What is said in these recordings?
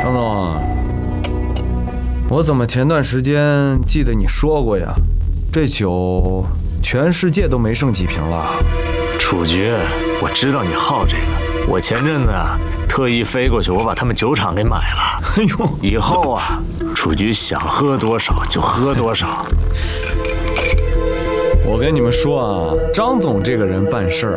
张总，我怎么前段时间记得你说过呀？这酒全世界都没剩几瓶了。 楚局，我知道你好这个，我前阵子啊特意飞过去，我把他们酒厂给买了。 哎呦， 以后啊，楚局想喝多少就喝多少。 我跟你们说啊，张总这个人办事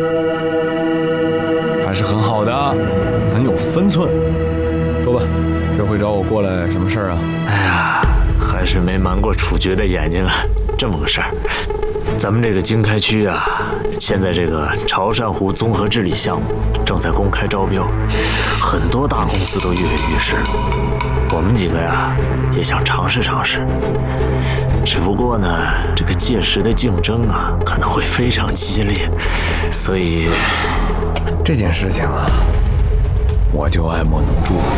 儿还是很好的，很有分寸。说吧，这回找我过来什么事儿啊？ 哎呀，还是没瞒过楚局的眼睛啊。这么个事儿，咱们这个经开区啊，现在这个潮汕湖综合治理项目正在公开招标，很多大公司都跃跃欲试。我们几个呀，也想尝试尝试。只不过呢，这个届时的竞争啊，可能会非常激烈，所以这件事情啊，我就爱莫能助了。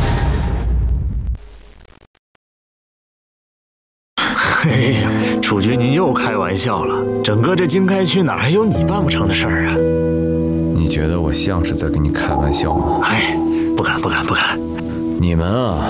哎呀，楚局您又开玩笑了，整个这经开区哪还有你办不成的事儿啊？ 你觉得我像是在跟你开玩笑吗？ 哎，不敢。 你们啊，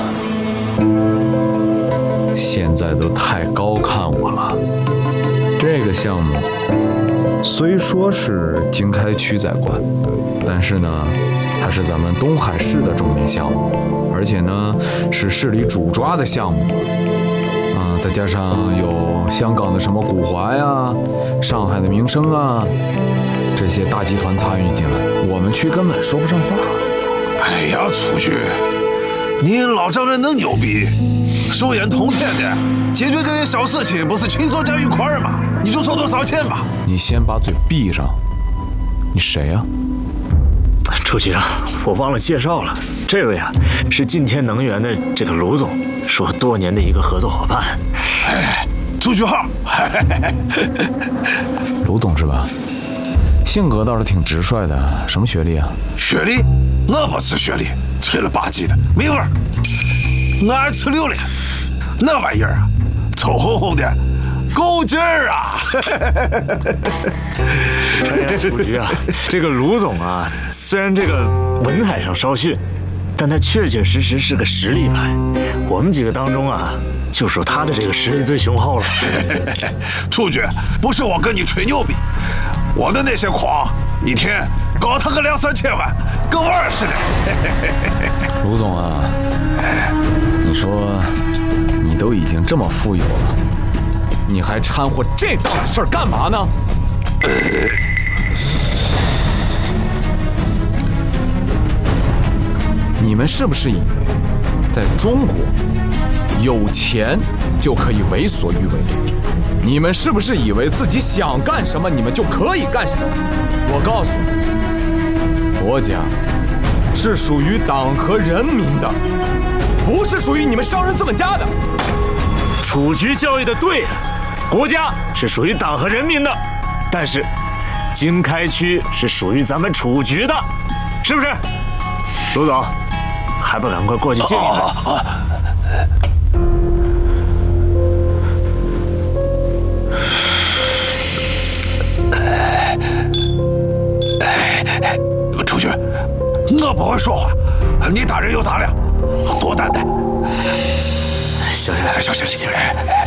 现在都太高看我了。这个项目虽说是经开区在管，但是呢，它是咱们东海市的重点项目，而且呢是市里主抓的项目。再加上有香港的什么古华呀、上海的名声啊，这些大集团参与进来，我们区根本说不上话。 哎呀，楚局，您老丈人能牛逼，手眼通天的，解决这些小事情不是轻松加愉快吗？你就说多少钱吧。 你先把嘴闭上。你谁呀？ 楚局啊，我忘了介绍了，这位啊是晋天能源的这个卢总，是我多年的一个合作伙伴。 哎，楚局好。 卢总是吧？性格倒是挺直率的，什么学历啊？ 学历？我不是学历，吹了吧唧的，没味儿。我爱吃榴莲，那玩意儿啊，臭烘烘的，够劲儿啊！ 哎呀，楚局啊，这个卢总啊，虽然这个文采上稍逊，但他确确实实是个实力派。我们几个当中啊，就属他的这个实力最雄厚了。 楚局，不是我跟你吹牛逼，我的那些矿一天搞他个2-3千万，跟玩儿似的。 卢总啊，你说你都已经这么富有了，你还掺和这档子事儿干嘛呢？你们是不是以为在中国有钱就可以为所欲为？你们是不是以为自己想干什么你们就可以干什么？我告诉你，国家是属于党和人民的，不是属于你们商人资本家的。 楚局教育的对，国家是属于党和人民的，但是经开区是属于咱们楚局的，是不是？卢总，还不赶快过去敬一杯？ 楚局，我不会说话，你大人有大量，多担待。 行，